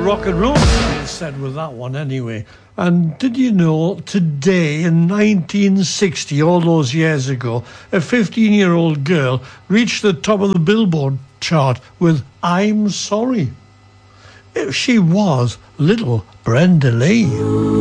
rock and roll, it's said with that one anyway. And did you know, today in 1960, all those years ago, a 15-year-old girl reached the top of the Billboard chart with I'm Sorry. She was little Brenda Lee.